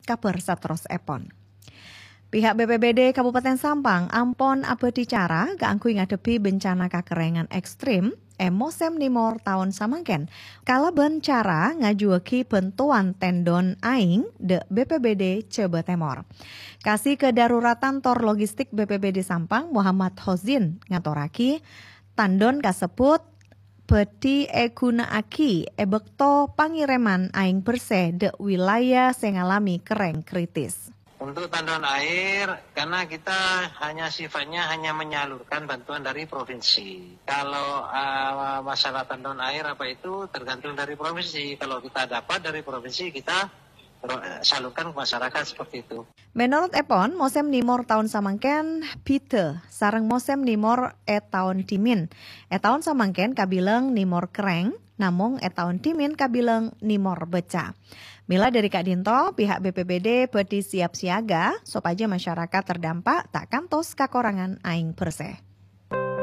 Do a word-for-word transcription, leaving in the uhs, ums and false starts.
kabar satros Epon. Pihak B P B D Kabupaten Sampang ampon abdi cara gaangku ngadepi bencana kakerengan ekstrim e musim nimor tahun samangken. Kala bencana ngajueki bentuan tendon aing de B P B D Cebe Temor. Kasih kedaruratan tor logistik B P B D Sampang Muhammad Hozin ngatoraki tandon kasebut peti e gunaaki e bekto pangireman aing bersih de wilayah sing ngalami kereng kritis. Untuk tandon air, karena kita hanya sifatnya hanya menyalurkan bantuan dari provinsi. Kalau uh, masalah tandon air apa itu tergantung dari provinsi. Kalau kita dapat dari provinsi, kita salurkan ke masyarakat seperti itu. Menurut Epon, musim nimor tahun samangken pite sareng musim nimor e tahun timin. E tahun samangken kabilang nimor kereng, namung e tahun timin kabilang nimor beca. Mila dari Kak Dinto, pihak B P B D bedi siap siaga, sopaja masyarakat terdampak tak kantos kakorangan aing bersih.